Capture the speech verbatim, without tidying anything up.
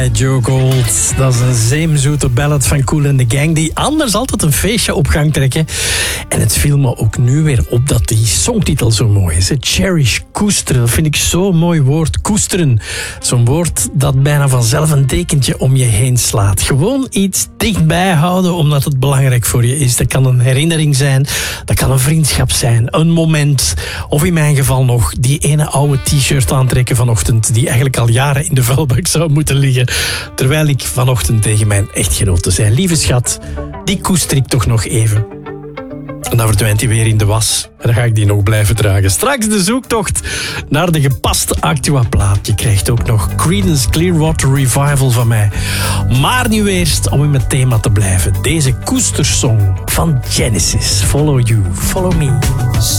Joe Gold, dat is een zeemzoete ballad van Kool and the Gang die anders altijd een feestje op gang trekken. En het viel me ook nu weer op dat die songtitel zo mooi is. Cherish, koesteren, dat vind ik zo'n mooi woord. Koesteren, zo'n woord dat bijna vanzelf een dekentje om je heen slaat. Gewoon iets dichtbij houden omdat het belangrijk voor je is. Dat kan een herinnering zijn, dat kan een vriendschap zijn, een moment. Of in mijn geval nog die ene oude t-shirt aantrekken vanochtend die eigenlijk al jaren in de vuilbak zou moeten liggen. Terwijl ik vanochtend tegen mijn echtgenote zei: lieve schat, die koester ik toch nog even. En dan verdwijnt hij weer in de was. En dan ga ik die nog blijven dragen. Straks de zoektocht naar de gepaste Actua-plaat. Je krijgt ook nog Creedence Clearwater Revival van mij. Maar nu eerst, om in mijn thema te blijven, deze koestersong van Genesis. Follow You, Follow Me.